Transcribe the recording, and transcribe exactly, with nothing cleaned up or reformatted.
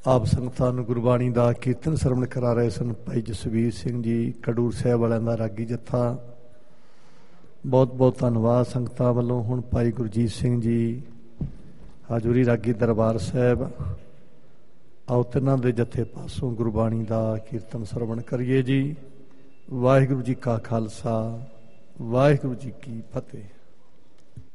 ਆਪ ਸੰਗਤਾਂ ਨੂੰ ਗੁਰਬਾਣੀ ਦਾ ਕੀਰਤਨ ਸਰਵਣ ਕਰਾ ਰਹੇ ਸਨ ਭਾਈ ਜਸਵੀਰ ਸਿੰਘ ਜੀ ਖਡੂਰ ਸਾਹਿਬ ਵਾਲਿਆਂ ਦਾ ਰਾਗੀ ਜੱਥਾ। ਬਹੁਤ ਬਹੁਤ ਧੰਨਵਾਦ ਸੰਗਤਾਂ ਵੱਲੋਂ। ਹੁਣ ਭਾਈ ਗੁਰਜੀਤ ਸਿੰਘ ਜੀ ਹਾਜ਼ੂਰੀ ਰਾਗੀ ਦਰਬਾਰ ਸਾਹਿਬ, ਆਓ ਤਿੰਨਾਂ ਦੇ ਜੱਥੇ ਪਾਸੋਂ ਗੁਰਬਾਣੀ ਦਾ ਕੀਰਤਨ ਸਰਵਣ ਕਰੀਏ ਜੀ। ਵਾਹਿਗੁਰੂ ਜੀ ਕਾ ਖਾਲਸਾ, ਵਾਹਿਗੁਰੂ ਜੀ ਕੀ ਫਤਿਹ।